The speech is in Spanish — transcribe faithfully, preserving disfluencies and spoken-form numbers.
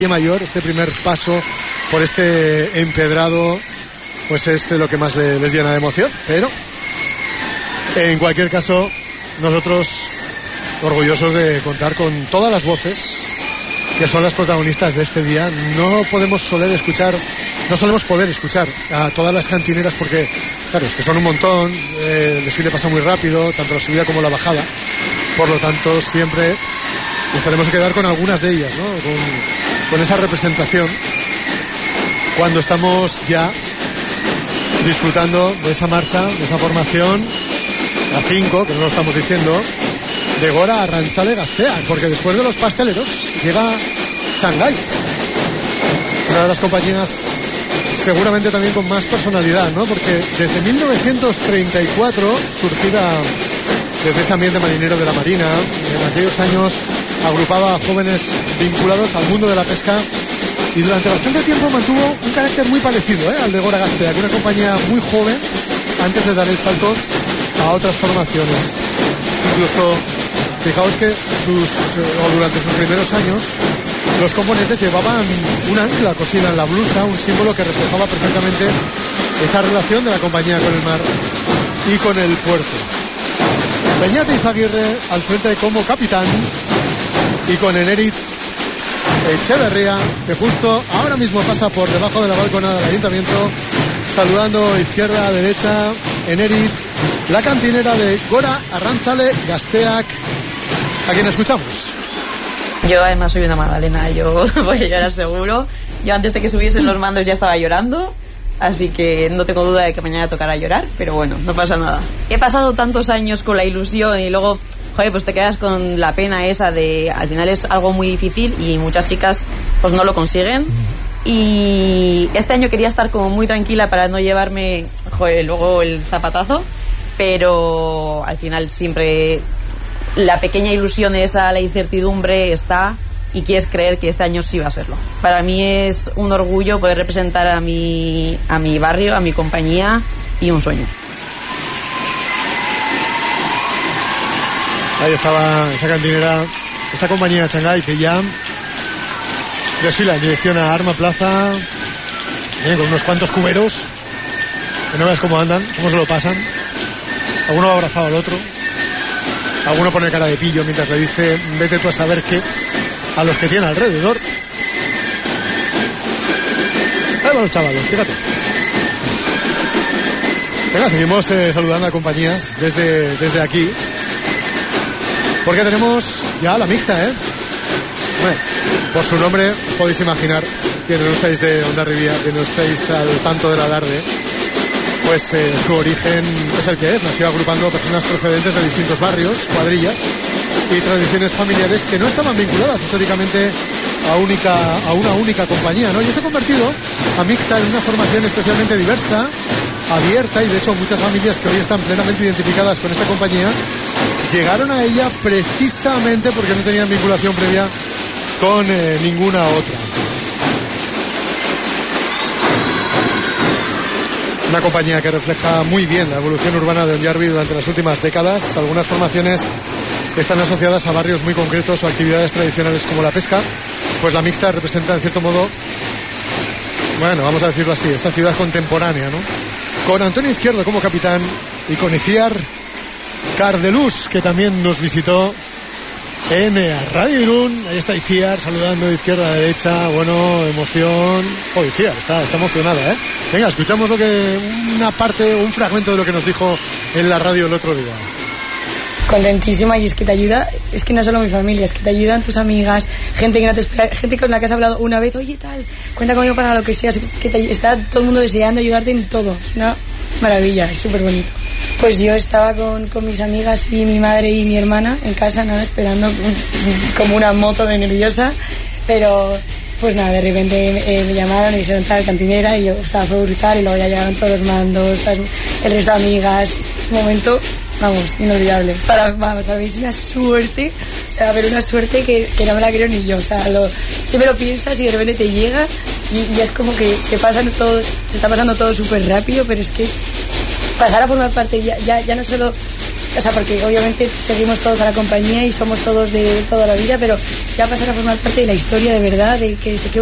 Mayor, este primer paso por este empedrado, pues es lo que más les llena de emoción, pero en cualquier caso nosotros orgullosos de contar con todas las voces que son las protagonistas de este día. No podemos soler escuchar, no solemos poder escuchar a todas las cantineras porque, claro, es que son un montón, eh, el desfile pasa muy rápido, tanto la subida como la bajada, por lo tanto siempre nos tenemos que quedar con algunas de ellas, ¿no? Con, con esa representación cuando estamos ya disfrutando de esa marcha, de esa formación a cinco, que no lo estamos diciendo, de Gora Arrantzale Gazteak, porque después de los pasteleros llega Shanghái, una de las compañías seguramente también con más personalidad, ¿no? Porque desde mil novecientos treinta y cuatro, surgida desde ese ambiente marinero de la Marina, en aquellos años agrupaba a jóvenes vinculados al mundo de la pesca y durante bastante tiempo mantuvo un carácter muy parecido, ¿eh? al de Gora Gazteak, una compañía muy joven antes de dar el salto a otras formaciones. Incluso, fijaos que sus, o durante sus primeros años, los componentes llevaban un ancla cosida en la blusa, un símbolo que reflejaba perfectamente esa relación de la compañía con el mar y con el puerto. Beñate Izaguirre al frente como capitán y con Eneritz Echeverría, que justo ahora mismo pasa por debajo de la balconada del ayuntamiento, saludando izquierda a derecha. Eneritz, la cantinera de Gora Arrantzale Gazteak, a quien escuchamos. Yo además soy una magdalena, yo voy a llorar seguro. Yo antes de que subiesen los mandos ya estaba llorando, así que no tengo duda de que mañana tocará llorar, pero bueno, no pasa nada. He pasado tantos años con la ilusión y luego, joder, pues te quedas con la pena esa de, al final es algo muy difícil y muchas chicas pues no lo consiguen. Y este año quería estar como muy tranquila para no llevarme, joder, luego el zapatazo, pero al final siempre la pequeña ilusión esa, la incertidumbre está y quieres creer que este año sí va a serlo. Para mí es un orgullo poder representar a mi, a mi barrio, a mi compañía y un sueño. Ahí estaba esa cantinera, esta compañía Shanghái que ya desfila en dirección a Arma Plaza, bien, con unos cuantos cuberos, que no veas cómo andan, cómo se lo pasan. Alguno va abrazado al otro, alguno pone cara de pillo mientras le dice vete tú a saber qué a los que tiene alrededor. Ahí van los chavalos, fíjate. Venga, seguimos eh, saludando a compañías desde, desde aquí, porque tenemos ya la mixta, ¿eh? Bueno, por su nombre podéis imaginar que no estáis de Hondarribia, que no estáis al tanto del alarde, pues eh, su origen es el que es. Nació agrupando personas procedentes de distintos barrios, cuadrillas y tradiciones familiares que no estaban vinculadas históricamente a, única, a una única compañía, ¿no? Y se ha convertido a mixta en una formación especialmente diversa, abierta, y de hecho muchas familias que hoy están plenamente identificadas con esta compañía llegaron a ella precisamente porque no tenían vinculación previa con eh, ninguna otra. Una compañía que refleja muy bien la evolución urbana de Onyarbi durante las últimas décadas. Algunas formaciones están asociadas a barrios muy concretos o actividades tradicionales como la pesca, pues la mixta representa en cierto modo, bueno, vamos a decirlo así, esta ciudad contemporánea, ¿no? Con Antonio Izquierdo como capitán y con Iciar Cardelús, que también nos visitó en Radio Irún. Ahí está Iciar saludando de izquierda a derecha. Bueno, emoción. Oh, Iciar está, está emocionada, ¿eh? Venga, escuchamos lo que una parte, un fragmento de lo que nos dijo en la radio el otro día. Contentísima, y es que te ayuda, es que no solo mi familia, es que te ayudan tus amigas, gente que no te espera, gente con la que has hablado una vez, oye tal, cuenta conmigo para lo que sea, es que te, está todo el mundo deseando ayudarte en todo, es una maravilla, es súper bonito. Pues yo estaba con, con mis amigas y mi madre y mi hermana en casa, nada, esperando como una moto de nerviosa, pero pues nada, de repente eh, me llamaron y dijeron tal, cantinera, y yo, o sea, fue brutal, y luego ya llegaron todos los mandos, el resto de amigas, un momento, vamos, inolvidable. Para, vamos, para mí es una suerte, o sea, pero una suerte que, que no me la creo ni yo, o sea, lo, siempre lo piensas y de repente te llega y, y es como que se pasan todos, se está pasando todo súper rápido, pero es que pasar a formar parte ya, ya, ya no solo o sea, porque obviamente seguimos todos a la compañía y somos todos de toda la vida, pero ya pasar a formar parte de la historia de verdad, de que se quede